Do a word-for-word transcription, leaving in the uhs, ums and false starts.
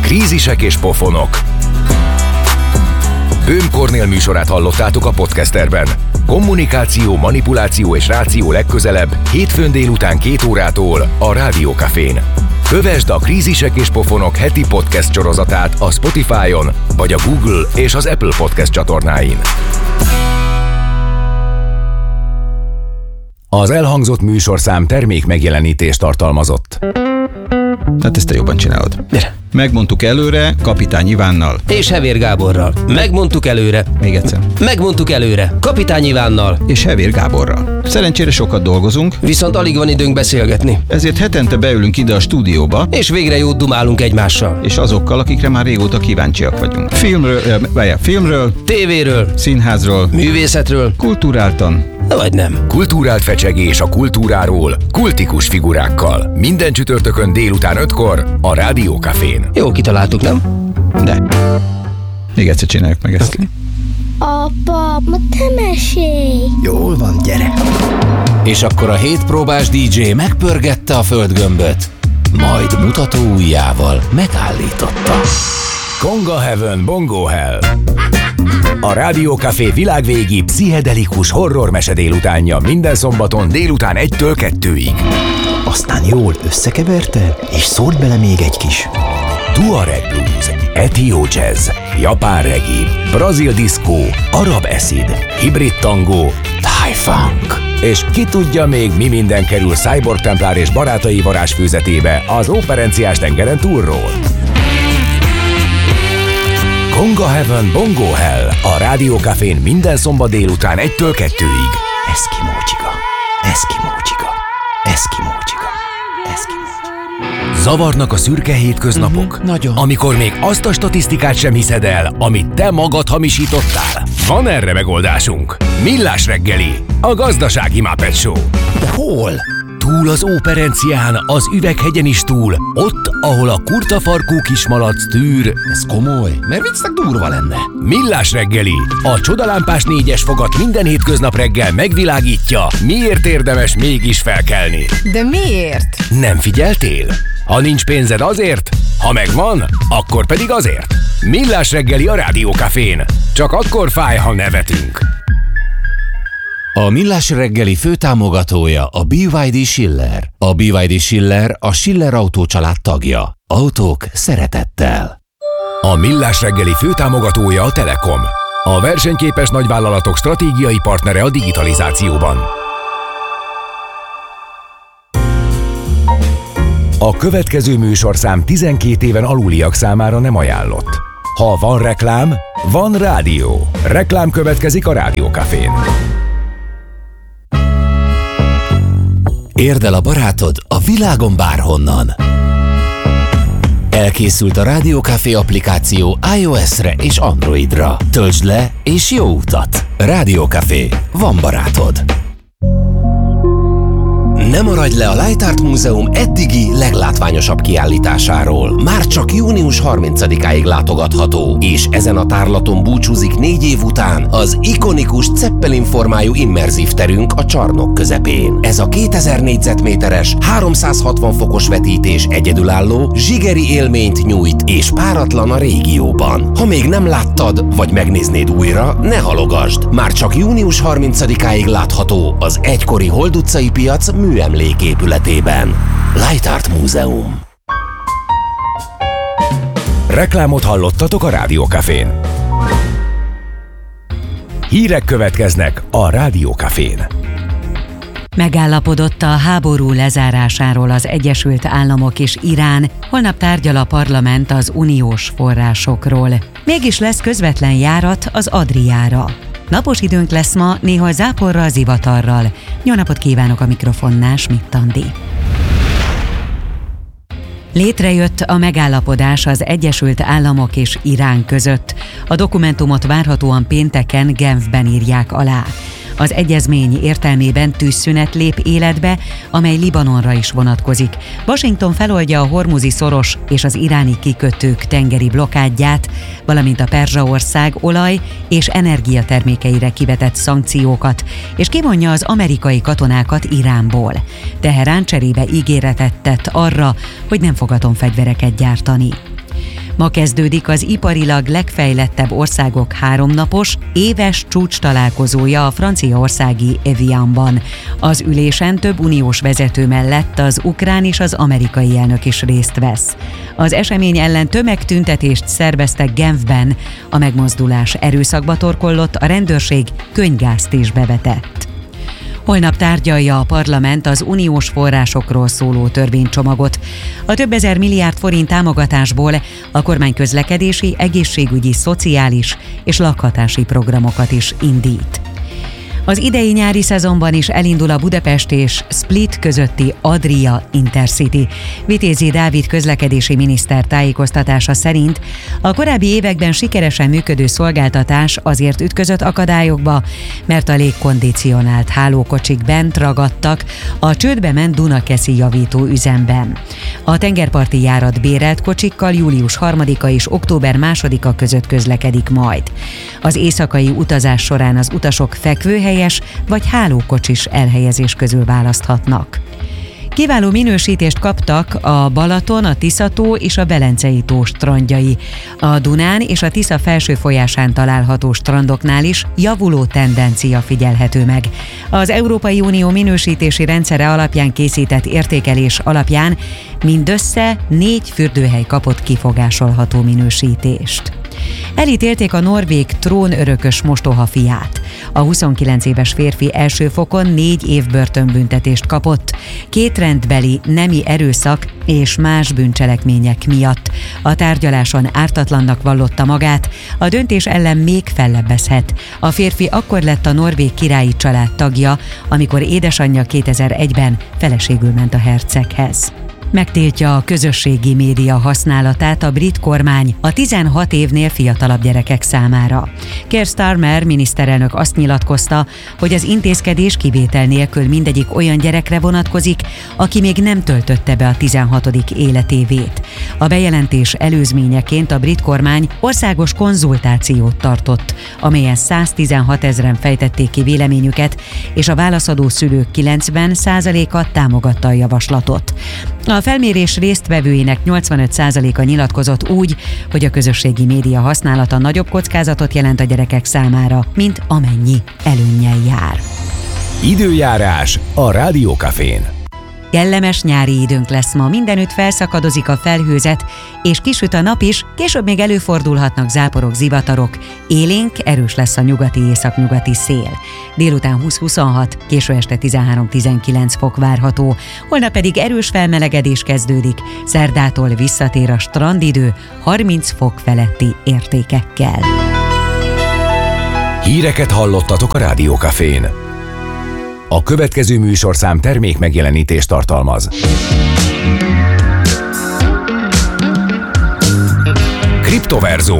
Krízisek és pofonok. Böhm Kornél műsorát hallottátok a Podcasterben. Kommunikáció, manipuláció és ráció legközelebb, hétfőn délután két órától a Rádió Cafén. Kövesd a Krízisek és pofonok heti podcast sorozatát a Spotify-on, vagy a Google és az Apple Podcast csatornáin. Az elhangzott műsorszám termék megjelenítést tartalmazott. Hát ezt te jobban csinálod. Gyere. Megmondtuk előre Kapitány Ivánnal. És Hevér Gáborral. Megmondtuk előre. Még egyszer. Megmondtuk előre. Kapitány Ivánnal. És Hevér Gáborral. Szerencsére sokat dolgozunk. Viszont alig van időnk beszélgetni. Ezért hetente beülünk ide a stúdióba. És végre jót dumálunk egymással. És azokkal, akikre már régóta kíváncsiak vagyunk. Filmről, vagy filmről, tévéről, színházról, művészetről, kulturáltan, vagy nem. Kulturált fecsegés a kultúráról, kultikus figurákkal. Minden csütörtökön délután ötkor a Rádió Cafén. Jó kitaláltuk, nem? De. Még egyszer csináljuk meg ezt. Okay. Apa, ma te mesélj! Jól van, gyere! És akkor a hétpróbás dé dzsé megpörgette a földgömböt, majd mutató ujjával megállította. Conga Heaven, Bongo Hell. A Rádió Café világvégi pszichedelikus horror mese délutánja minden szombaton délután egytől kettőig. Aztán jól összekeverte, és szólt bele még egy kis Tuareg blues, etió jazz, japán reggae, brazil diszkó, arab acid, hibrid tango, thai funk. És ki tudja még mi minden kerül Cyborg Templár és barátai varázsfőzetébe az Óperenciás tengeren túlról. Conga Heaven, Bongo Hell a Rádió Cafén minden szombat délután egytől kettőig. Eszkimó csiga, eszkimó csiga, eszkimó csiga, eszkimó csiga. Zavarnak a szürke hétköznapok? Mm-hmm, nagyon. Amikor még azt a statisztikát sem hiszed el, amit te magad hamisítottál? Van erre megoldásunk. Millás reggeli, a gazdasági Muppet Show. De hol? Túl az Óperencián, az Üveghegyen is túl, ott, ahol a kurtafarkú kismalac tűr. Ez komoly, mert viccnek durva lenne. Millás reggeli, a csodalámpás négyes fogat minden hétköznap reggel megvilágítja, miért érdemes mégis felkelni. De miért? Nem figyeltél? Ha nincs pénzed azért, ha megvan, akkor pedig azért. Millás reggeli a Rádió Cafén. Csak akkor fáj, ha nevetünk. A Millás reggeli főtámogatója a bé vé dé Schiller. A bé vé dé Schiller a Schiller Autó család tagja. Autók szeretettel. A Millás reggeli főtámogatója a Telekom. A versenyképes nagyvállalatok stratégiai partnere a digitalizációban. A következő műsorszám tizenkét éven aluliak számára nem ajánlott. Ha van reklám, van rádió. Reklám következik a Rádió Cafén. Érd el a barátod a világon bárhonnan. Elkészült a Rádió Café applikáció iOS-re és Androidra. Töltsd le és jó utat! Rádió Café. Van barátod. Ne maradj le a Light Art Múzeum eddigi leglátványosabb kiállításáról. Már csak június harmincadikáig látogatható, és ezen a tárlaton búcsúzik négy év után az ikonikus Zeppelin formájú immerzív terünk a csarnok közepén. Ez a kétezer négyzetméteres, háromszázhatvan fokos vetítés egyedülálló, zsigeri élményt nyújt és páratlan a régióban. Ha még nem láttad, vagy megnéznéd újra, ne halogasd. Már csak június harmincadikáig látható az egykori Hold utcai piac műemléképületében. Light Art Múzeum. Reklámot hallottatok a Rádió Cafén. Hírek következnek a Rádió Cafén. Megállapodott a háború lezárásáról az Egyesült Államok és Irán, holnap tárgyal a parlament az uniós forrásokról. Mégis lesz közvetlen járat az Adriára. Napos időnk lesz ma, néhol záporral, zivatarral. Jó napot kívánok, a mikrofonnál Schmidt Andi. Létrejött a megállapodás az Egyesült Államok és Irán között. A dokumentumot várhatóan pénteken Genfben írják alá. Az egyezmény értelmében tűzszünet lép életbe, amely Libanonra is vonatkozik. Washington feloldja a hormuzi szoros és az iráni kikötők tengeri blokkádját, valamint a Perzsaország olaj- és energiatermékeire kivetett szankciókat, és kivonja az amerikai katonákat Iránból. Teherán cserébe ígéretet tett arra, hogy nem fog atomfegyvereket gyártani. Ma kezdődik az iparilag legfejlettebb országok háromnapos, éves csúcs találkozója a franciaországi Evianban. Az ülésen több uniós vezető mellett az ukrán és az amerikai elnök is részt vesz. Az esemény ellen tömegtüntetést szerveztek Genfben, a megmozdulás erőszakba torkollott, a rendőrség könyvgázt is bevetett. Holnap tárgyalja a parlament az uniós forrásokról szóló törvénycsomagot. A több ezer milliárd forint támogatásból a kormány közlekedési, egészségügyi, szociális és lakhatási programokat is indít. Az idei nyári szezonban is elindul a Budapest és Split közötti Adria Intercity. Vitézi Dávid közlekedési miniszter tájékoztatása szerint a korábbi években sikeresen működő szolgáltatás azért ütközött akadályokba, mert a légkondicionált hálókocsik bent ragadtak a csődbe ment Dunakeszi javító üzemben. A tengerparti járat bérelt kocsikkal július harmadika és október másodika között közlekedik majd. Az éjszakai utazás során az utasok fekvőhely vagy hálókocsis elhelyezés közül választhatnak. Kiváló minősítést kaptak a Balaton, a Tisza-tó és a Velencei-tó strandjai. A Dunán és a Tisza felső folyásán található strandoknál is javuló tendencia figyelhető meg. Az Európai Unió minősítési rendszere alapján készített értékelés alapján mindössze négy fürdőhely kapott kifogásolható minősítést. Elítélték a norvég trónörökös mostoha fiát. A huszonkilenc éves férfi első fokon négy év börtönbüntetést kapott, két rendbeli nemi erőszak és más bűncselekmények miatt. A tárgyaláson ártatlannak vallotta magát, a döntés ellen még fellebbezhet. A férfi akkor lett a norvég királyi család tagja, amikor édesanyja kétezer-egyben feleségül ment a herceghez. Megtiltja a közösségi média használatát a brit kormány a tizenhat évnél fiatalabb gyerekek számára. Keir Starmer miniszterelnök azt nyilatkozta, hogy az intézkedés kivétel nélkül mindegyik olyan gyerekre vonatkozik, aki még nem töltötte be a tizenhatodik életévét. A bejelentés előzményeként a brit kormány országos konzultációt tartott, amelyen száztizenhat ezren fejtették ki véleményüket, és a válaszadó szülők kilencven százaléka támogatta a javaslatot. A felmérés résztvevőinek nyolcvanöt százaléka nyilatkozott úgy, hogy a közösségi média használata nagyobb kockázatot jelent a gyerekek számára, mint amennyi előnnyel jár. Időjárás a Rádió Cafén. Kellemes nyári időnk lesz ma, mindenütt felszakadozik a felhőzet, és kisüt a nap is, később még előfordulhatnak záporok, zivatarok, élénk, erős lesz a nyugati-északnyugati szél. Délután húsz-huszonhat, késő este tizenhárom-tizenkilenc fok várható, holnap pedig erős felmelegedés kezdődik, szerdától visszatér a strandidő harminc fok feletti értékekkel. Híreket hallottatok a Rádió Cafén. A következő műsorszám termék megjelenítést tartalmaz. Kriptoverzum.